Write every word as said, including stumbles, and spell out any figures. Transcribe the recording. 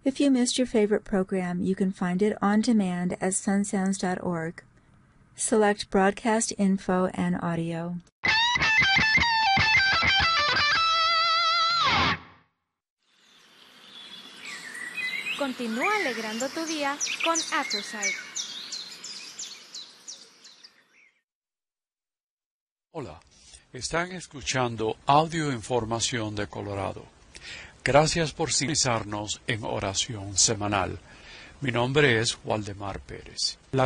If you missed your favorite program, you can find it on demand at sunsounds dot org. Select Broadcast Info and Audio. Continúa alegrando tu día con Aftersight. Hola, están escuchando Audio Información de Colorado. Gracias por sintonizarnos en oración semanal. Mi nombre es Waldemar Pérez. La